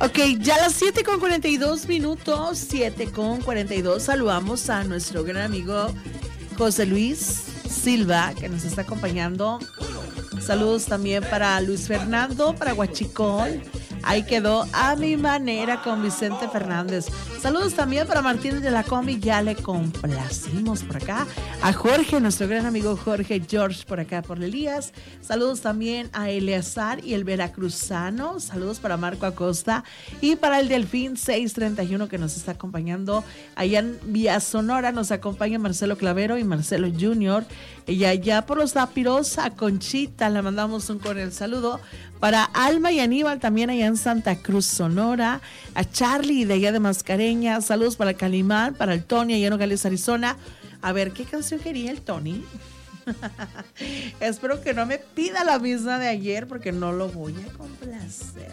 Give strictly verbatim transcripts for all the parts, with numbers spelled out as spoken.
Ok, ya a las siete con cuarenta y dos minutos, siete con cuarenta y dos, saludamos a nuestro gran amigo José Luis Silva, que nos está acompañando. Saludos también para Luis Fernando, para Huachicol. Ahí quedó A Mi Manera con Vicente Fernández. Saludos también para Martínez de la Combi, ya le complacimos por acá. A Jorge, nuestro gran amigo Jorge George, por acá por Elías. Saludos también a Eleazar y el Veracruzano. Saludos para Marco Acosta y para el Delfín seiscientos treinta y uno que nos está acompañando. Allá en Vía Sonora nos acompaña Marcelo Clavero y Marcelo Junior. Y allá por los Dápiros, a Conchita le mandamos un cordial saludo. Para Alma y Aníbal también allá en Santa Cruz, Sonora. A Charlie de allá de Mascareña. Saludos para Calimán, para el Tony allá en Nogales, Arizona. A ver, ¿qué canción quería el Tony? Espero que no me pida la misma de ayer porque no lo voy a complacer.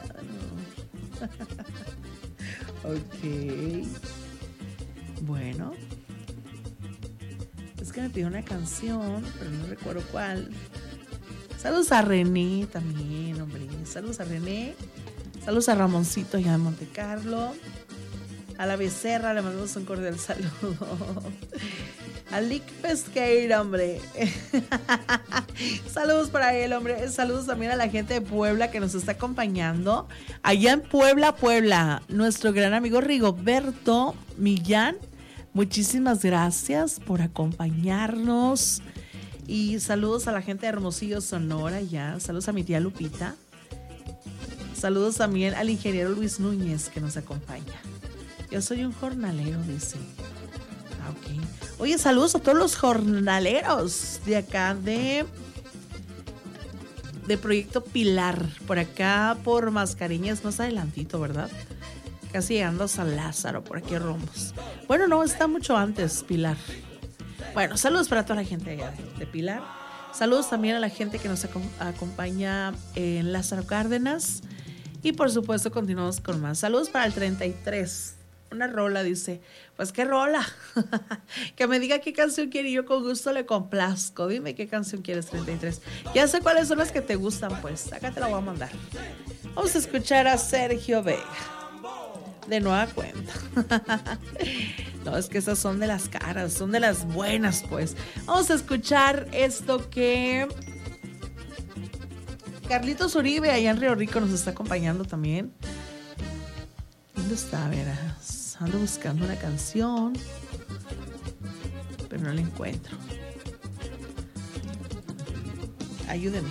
Ok. Bueno. Es que me pidió una canción, pero no recuerdo cuál. Saludos a René también, hombre. Saludos a René. Saludos a Ramoncito allá de Monte Carlo. A la Becerra le mandamos un cordial saludo. A Lick Pesqueira, hombre. Saludos para él, hombre. Saludos también a la gente de Puebla que nos está acompañando. Allá en Puebla, Puebla, nuestro gran amigo Rigoberto Millán. Muchísimas gracias por acompañarnos. Y saludos a la gente de Hermosillo, Sonora, ya. Saludos a mi tía Lupita. Saludos también al ingeniero Luis Núñez que nos acompaña. Yo soy un jornalero, dice. Ah, ok. Oye, saludos a todos los jornaleros de acá de... de Proyecto Pilar. Por acá, por Mascareñas, más adelantito, ¿verdad? Casi llegando a San Lázaro, por aquí rombos. Bueno, no, está mucho antes, Pilar. Bueno, saludos para toda la gente allá de Pilar. Saludos también a la gente que nos acompaña en Lázaro Cárdenas. Y por supuesto continuamos con más. Saludos para el treinta y tres. Una rola, dice. Pues qué rola. Que me diga qué canción quiere y yo con gusto le complazco. Dime qué canción quieres, treinta y tres. Ya sé cuáles son las que te gustan, pues. Acá te la voy a mandar. Vamos a escuchar a Sergio Vega. De nueva cuenta. No, es que esas son de las caras, son de las buenas, pues. Vamos a escuchar esto que Carlitos Uribe, allá en Río Rico, nos está acompañando también. ¿Dónde está? A ver, ando buscando una canción, pero no la encuentro. Ayúdeme.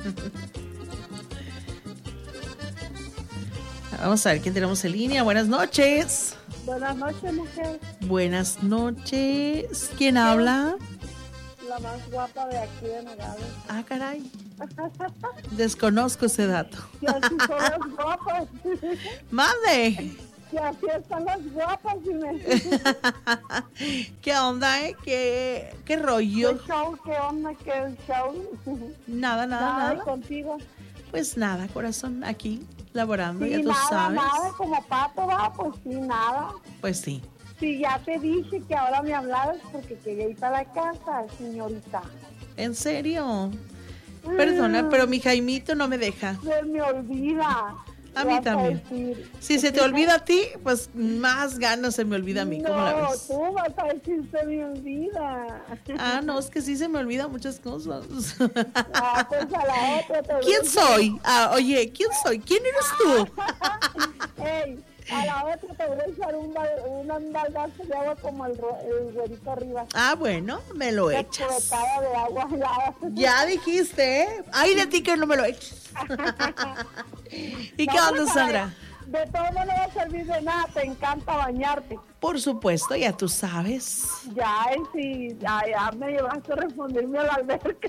Vamos a ver quién tenemos en línea. Buenas noches. Buenas noches, mujer. Buenas noches. ¿Quién habla? La más guapa de aquí de Nogales. Ah, caray. Desconozco ese dato. Y así son las guapas. ¡Mande! Y así están las guapas. Dime. ¿Qué onda, eh? ¿Qué, qué rollo? ¿Qué show? ¿Qué onda? ¿Qué show? Nada, nada, Nada. nada. ¿Y contigo? Pues nada, corazón, aquí laborando, Sí, ya tú nada, sabes. nada, como pato, va, pues sí, nada. Pues sí. Sí, ya te dije que ahora me hablabas porque quería ir para la casa, señorita. ¿En serio? Perdona, pero mi Jaimito no me deja. Se me olvida. A mí también. Si se te olvida a ti, pues más ganas se me olvida a mí. ¿Cómo no, la ves? tú vas a decir se me olvida. Ah, no, es que sí se me olvidan muchas cosas. Ah, pues a la otra te ¿Quién soy? Ah, oye, ¿quién soy? ¿Quién eres tú? Ey, a la otra te voy a echar un, un baldazo de agua como el, el güerito arriba. Ah, bueno, me lo echas. De agua, ya. ya dijiste, ¿eh? Ay, de ti que no me lo eches. ¿Y no, qué onda, Sandra? De todo no le va a servir de nada, te encanta bañarte. Por supuesto, ya tú sabes. Ya, sí, ya, ya me llevaste a responderme a la alberca.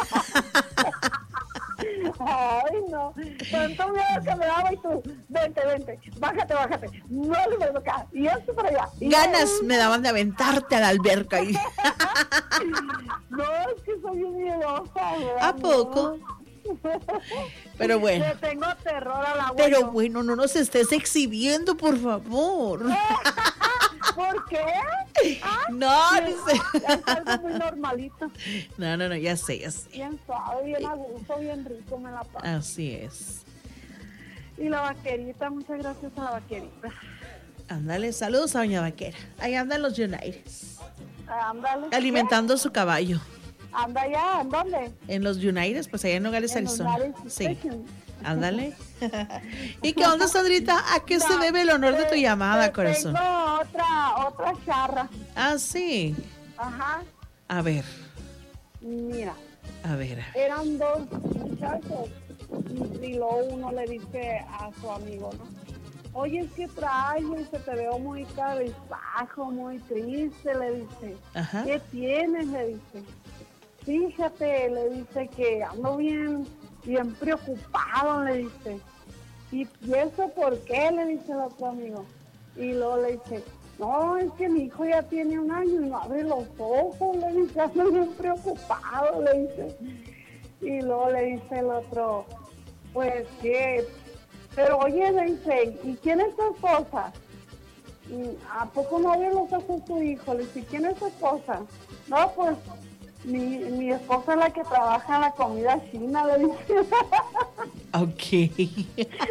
Ay, no. Tanto miedo que me daba y tú, vente, vente, bájate, bájate. No le voy a tocar. Y esto para allá. Y ganas yo, me daban de aventarte a la alberca. Y... no, es que soy un miedosa. ¿A poco? No. Pero bueno. Le tengo terror al agua. Pero no. Bueno, no nos estés exhibiendo, por favor. ¿Por qué? Ah, no, no sé. Es algo muy normalito. No, no, no, ya sé, ya sé. Bien suave, bien a gusto, bien rico, me la paso. Así es. Y la vaquerita, muchas gracias a la vaquerita. Ándale, saludos a doña Vaquera. Ahí andan los United. Ándale. Alimentando su caballo. Anda allá, ¿en dónde? En los United, pues allá en Nogales, En Arizona. Nogales, Sí. Station. Ándale. ¿Y qué onda, Sandrita? ¿A qué se No, debe el honor de tu te- llamada, te corazón? Tengo otra, otra charra. Ah, sí. Ajá. A ver, Mira, a ver. eran dos muchachos y, y luego uno le dice a su amigo, ¿no? Oye, es que traes, se te veo muy cabizbajo, muy triste, le dice. Ajá. ¿Qué tienes? Le dice. Fíjate, le dice que ando bien, bien preocupado, le dice. ¿Y y eso por qué? Le dice el otro amigo. Y luego le dice, no, es que mi hijo ya tiene un año y no abre los ojos, le dice, ando bien preocupado, le dice. Y luego le dice el otro, pues que, pero oye, le dice, ¿y quién es tu esposa? "¿Y ¿A poco no abre los ojos tu hijo? Le dice, ¿quién es tu esposa? No, pues mi, mi esposa es la que trabaja en la comida china, le dice. Ok. y,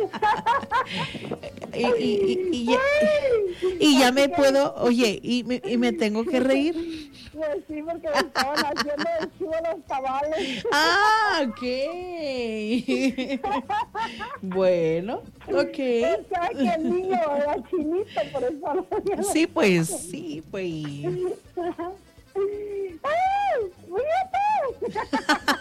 y, y, y ya, y ya me puedo, oye, y me, y me tengo que reír. Pues sí, porque le estaban haciendo el chivo los tamales. Ah, ok. Bueno, ok. O sea, que el niño era chinito, por eso no. Sí, pues, sí, pues. ¡Ay, fíjate!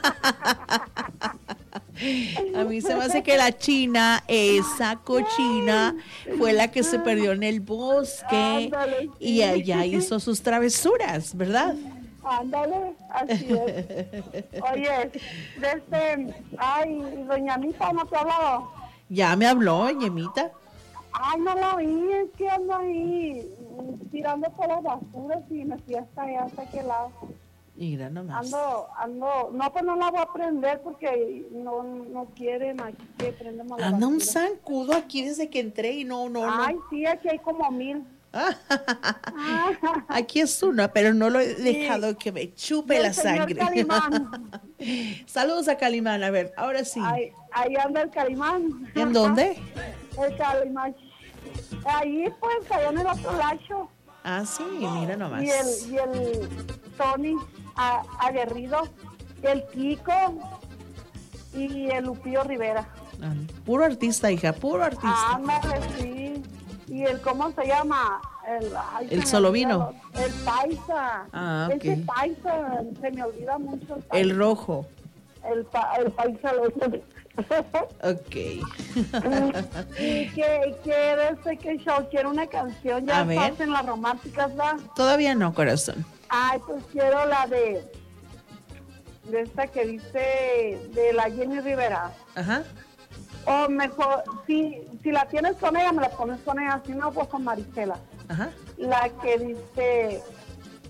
A mí se me hace que la china, esa cochina, fue la que se perdió en el bosque Ándale, sí. y allá hizo sus travesuras, ¿verdad? Ándale, así es. Oye, desde, ay, doña Anita, ¿no te ha hablado? Ya me habló, Yemita. Ay, no la vi, es que ando ahí mm, tirando por las basuras y me fui hasta allá, hasta aquel lado. Mira nomás. Ando, ando, no, pues no la voy a prender porque no, no quieren aquí que prendamos la Anda un basura. zancudo aquí desde que entré y no, no, no. Ay, sí, aquí hay como mil. Aquí es una, pero no lo he dejado que me chupe Y el la señor sangre. Calimán. Saludos a Calimán, a ver, ahora sí. Ahí, ahí anda el Calimán. ¿En dónde? El Calimán. Ahí, pues, allá en el otro lacho. Ah, sí, mira nomás. Y el, y el Tony a- aguerrido, el Kiko y el Lupillo Rivera. Ah, puro artista, hija, puro artista. Ándale, sí. Y el, ¿cómo se llama? El, ay, El se me Solovino. olvida, El Paisa. Ah, ok. Ese Paisa, se me olvida mucho el Paisa. El rojo. El, pa, el Paisa lo Ok. Y que, que desde que show quiero una canción, ya A ver. estás en las románticas, ¿va? Todavía no, corazón. Ay, pues quiero la de, de esta que dice, de la Jenny Rivera. Ajá. O mejor, si, si la tienes con ella, me la pones con ella, si no, pues con Marisela. Ajá. La que dice,